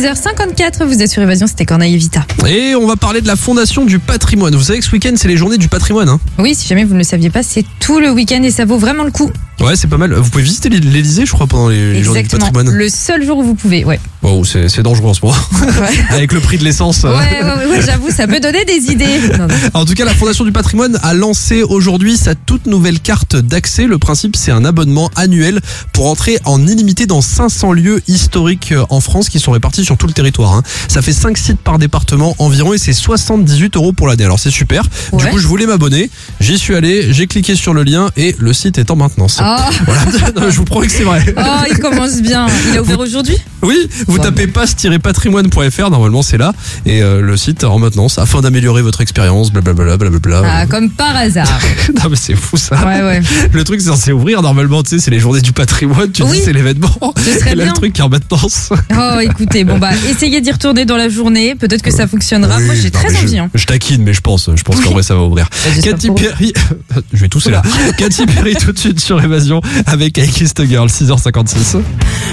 6h54, vous êtes sur Évasion, c'était Corneille et Vita. Et on va parler de la Fondation du patrimoine. Vous savez que ce week-end, c'est les journées du patrimoine. Hein. Oui, si jamais vous ne le saviez pas, c'est tout le week-end et ça vaut vraiment le coup. Ouais, c'est pas mal. Vous pouvez visiter l'Elysée, je crois, pendant les journées du patrimoine. Le seul jour où vous pouvez, ouais. Wow, c'est dangereux en ce moment. Ouais. Avec le prix de l'essence. Ouais, j'avoue, ça peut donner des idées. Non. En tout cas, la Fondation du patrimoine a lancé aujourd'hui sa toute nouvelle carte d'accès. Le principe, c'est un abonnement annuel pour entrer en illimité dans 500 lieux historiques en France qui sont répartis sur tout le territoire. Hein. Ça fait 5 sites par département environ et c'est 78 € pour l'année. Alors c'est super. Ouais. Du coup, je voulais m'abonner. J'y suis allé, j'ai cliqué sur le lien et le site est en maintenance. Oh. Voilà. Non, je vous promets que c'est vrai. Oh, il commence bien. Il a ouvert aujourd'hui ? Oui, vous tapez passe-patrimoine.fr, normalement c'est là, et le site en maintenance afin d'améliorer votre expérience, blablabla. Ah, comme par hasard. Non mais c'est fou ça. Ouais. Le truc c'est censé ouvrir normalement, tu sais, c'est les journées du patrimoine, tu dis c'est l'événement. Ce serait et là bien. le truc qui est en maintenance. Oh, écoutez, essayez d'y retourner dans la journée, peut-être que ça fonctionnera. Oui, Moi, j'ai très envie. Je taquine, mais je pense qu'en vrai ça va ouvrir. Katy Perry, je vais tousser là. Katy Perry tout de suite sur Évasion avec I Kissed a Girl, 6h56.